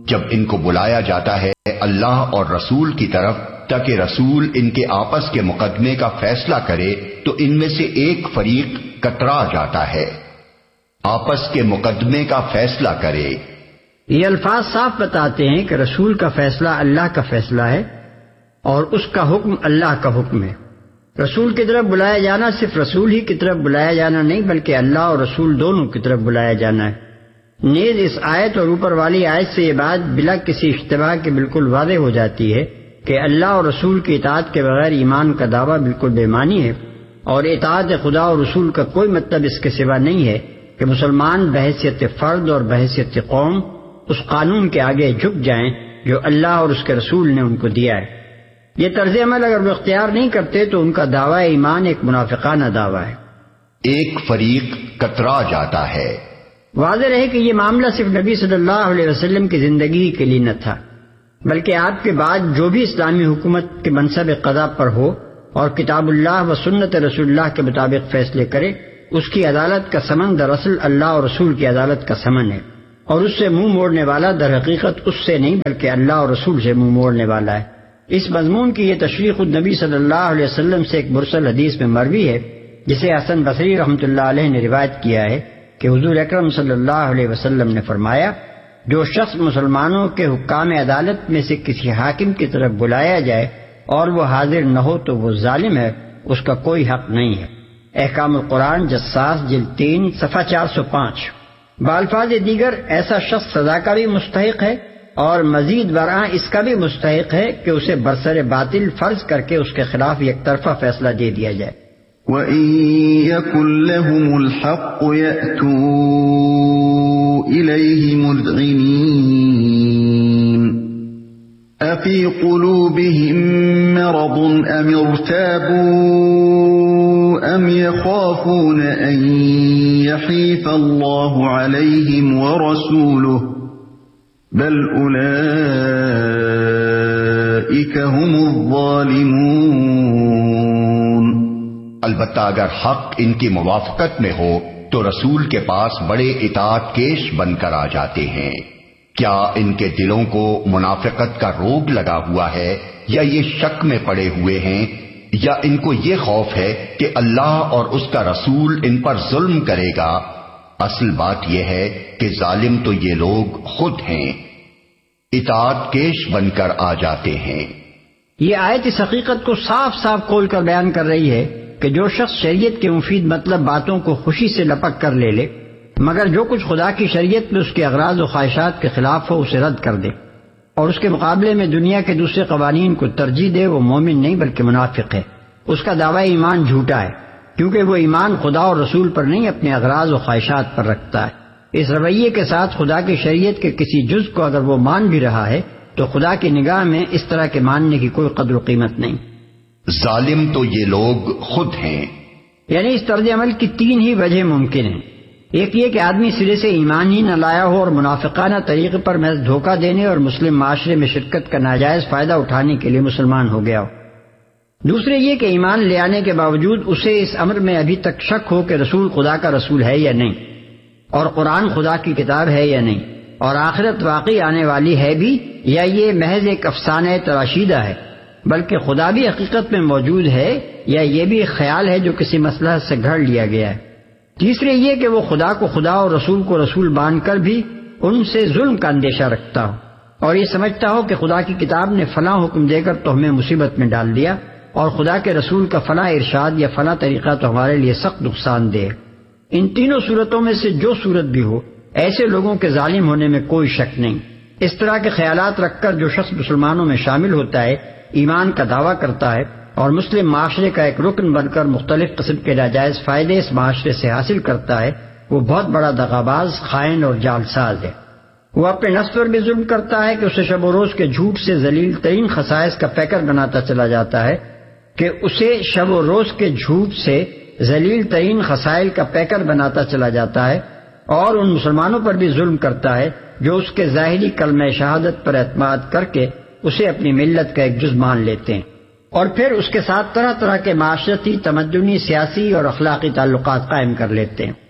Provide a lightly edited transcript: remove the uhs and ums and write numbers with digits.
جب ان کو بلایا جاتا ہے اللہ اور رسول کی طرف تاکہ رسول ان کے آپس کے مقدمے کا فیصلہ کرے تو ان میں سے ایک فریق کترا جاتا ہے۔ آپس کے مقدمے کا فیصلہ کرے، یہ الفاظ صاف بتاتے ہیں کہ رسول کا فیصلہ اللہ کا فیصلہ ہے اور اس کا حکم اللہ کا حکم ہے۔ رسول کی طرف بلایا جانا صرف رسول ہی کی طرف بلایا جانا نہیں بلکہ اللہ اور رسول دونوں کی طرف بلایا جانا ہے۔ نیز اس آیت اور اوپر والی آیت سے یہ بات بلا کسی اشتباہ کے بالکل واضح ہو جاتی ہے کہ اللہ اور رسول کی اطاعت کے بغیر ایمان کا دعویٰ بالکل بے معنی ہے، اور اطاعت خدا اور رسول کا کوئی مطلب اس کے سوا نہیں ہے کہ مسلمان بحیثیت فرد اور بحیثیت قوم اس قانون کے آگے جھک جائیں جو اللہ اور اس کے رسول نے ان کو دیا ہے۔ یہ طرز عمل اگر وہ اختیار نہیں کرتے تو ان کا دعویٰ ایمان ایک منافقانہ دعویٰ ہے۔ ایک فریق کترا جاتا ہے، واضح رہے کہ یہ معاملہ صرف نبی صلی اللہ علیہ وسلم کی زندگی کے لیے نہ تھا بلکہ آپ کے بعد جو بھی اسلامی حکومت کے منصب قضا پر ہو اور کتاب اللہ و سنت رسول اللہ کے مطابق فیصلے کرے، اس کی عدالت کا سمن دراصل اللہ اور رسول کی عدالت کا سمن ہے، اور اس سے منہ موڑنے والا در حقیقت اس سے نہیں بلکہ اللہ اور رسول سے منہ موڑنے والا ہے۔ اس مضمون کی یہ تشریح خود نبی صلی اللہ علیہ وسلم سے ایک مرسل حدیث میں مروی ہے جسے حسن بصری رحمۃ اللہ علیہ نے روایت کیا ہے کہ حضور اکرم صلی اللہ علیہ وسلم نے فرمایا، جو شخص مسلمانوں کے حکام عدالت میں سے کسی حاکم کی طرف بلایا جائے اور وہ حاضر نہ ہو تو وہ ظالم ہے، اس کا کوئی حق نہیں ہے۔ احکام القرآن جساس جلد 3 صفحہ 405۔ بالفاظ دیگر ایسا شخص سزا کا بھی مستحق ہے اور مزید برآں اس کا بھی مستحق ہے کہ اسے برسر باطل فرض کر کے اس کے خلاف یک طرفہ فیصلہ دے دیا جائے۔ وَإِن يَكُن لَّهُمُ الْحَقُّ يَأْتُوا إِلَيْهِ مُذْعِنِينَ أَفِي قُلُوبِهِم مَّرَضٌ أَمِ ارْتَابُوا أَمْ يَخَافُونَ أَن يَحِيفَ اللَّهُ عَلَيْهِمْ وَرَسُولُهُ بَلْ أُولَئِكَ هُمُ الظَّالِمُونَ۔ البتہ اگر حق ان کی موافقت میں ہو تو رسول کے پاس بڑے اطاعت کیش بن کر آ جاتے ہیں۔ کیا ان کے دلوں کو منافقت کا روگ لگا ہوا ہے یا یہ شک میں پڑے ہوئے ہیں یا ان کو یہ خوف ہے کہ اللہ اور اس کا رسول ان پر ظلم کرے گا؟ اصل بات یہ ہے کہ ظالم تو یہ لوگ خود ہیں، اطاعت کیش بن کر آ جاتے ہیں۔ یہ آیت اس حقیقت کو صاف صاف کھول کر بیان کر رہی ہے کہ جو شخص شریعت کے مفید مطلب باتوں کو خوشی سے لپک کر لے لے مگر جو کچھ خدا کی شریعت میں اس کے اغراض و خواہشات کے خلاف ہو اسے رد کر دے اور اس کے مقابلے میں دنیا کے دوسرے قوانین کو ترجیح دے، وہ مومن نہیں بلکہ منافق ہے۔ اس کا دعویٰ ایمان جھوٹا ہے کیونکہ وہ ایمان خدا اور رسول پر نہیں اپنے اغراض و خواہشات پر رکھتا ہے۔ اس رویے کے ساتھ خدا کی شریعت کے کسی جز کو اگر وہ مان بھی رہا ہے تو خدا کی نگاہ میں اس طرح کے ماننے کی کوئی قدر و قیمت نہیں۔ ظالم تو یہ لوگ خود ہیں، یعنی اس طرز عمل کی 3 ہی وجہ ممکن ہیں۔ ایک یہ کہ آدمی سرے سے ایمان ہی نہ لایا ہو اور منافقانہ طریقے پر محض دھوکہ دینے اور مسلم معاشرے میں شرکت کا ناجائز فائدہ اٹھانے کے لیے مسلمان ہو گیا ہو۔ دوسرے یہ کہ ایمان لے آنے کے باوجود اسے اس امر میں ابھی تک شک ہو کہ رسول خدا کا رسول ہے یا نہیں، اور قرآن خدا کی کتاب ہے یا نہیں، اور آخرت واقعی آنے والی ہے بھی یا یہ محض ایک افسانہ تراشیدہ ہے، بلکہ خدا بھی حقیقت میں موجود ہے یا یہ بھی ایک خیال ہے جو کسی مصلحت سے گھڑ لیا گیا ہے۔ تیسرے یہ کہ وہ خدا کو خدا اور رسول کو رسول مان کر بھی ان سے ظلم کا اندیشہ رکھتا ہو اور یہ سمجھتا ہو کہ خدا کی کتاب نے فلاں حکم دے کر تو ہمیں مصیبت میں ڈال دیا اور خدا کے رسول کا فلاں ارشاد یا فلاں طریقہ تو ہمارے لیے سخت نقصان دے۔ ان تینوں صورتوں میں سے جو صورت بھی ہو ایسے لوگوں کے ظالم ہونے میں کوئی شک نہیں۔ اس طرح کے خیالات رکھ کر جو شخص مسلمانوں میں شامل ہوتا ہے، ایمان کا دعویٰ کرتا ہے اور مسلم معاشرے کا ایک رکن بن کر مختلف قسم کے ناجائز فائدے اس معاشرے سے حاصل کرتا ہے، وہ بہت بڑا دغاباز، خائن اور جعلساز ہے۔ وہ اپنے نفس پر بھی ظلم کرتا ہے کہ اسے شب و روز کے جھوٹ سے ذلیل ترین خصائص کا پیکر بناتا چلا جاتا ہے اور ان مسلمانوں پر بھی ظلم کرتا ہے جو اس کے ظاہری کلمہ شہادت پر اعتماد کر کے اسے اپنی ملت کا ایک جز مان لیتے ہیں اور پھر اس کے ساتھ طرح طرح کے معاشرتی، تمدنی، سیاسی اور اخلاقی تعلقات قائم کر لیتے ہیں۔